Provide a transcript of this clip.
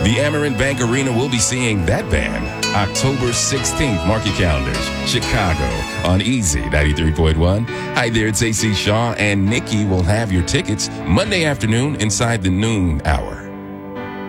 The Amerant Bank Arena will be seeing that band October 16th. Mark your calendars. Chicago on Easy 93.1. Hi there, it's AC Shaw, and Nikki will have your tickets Monday afternoon inside the noon hour.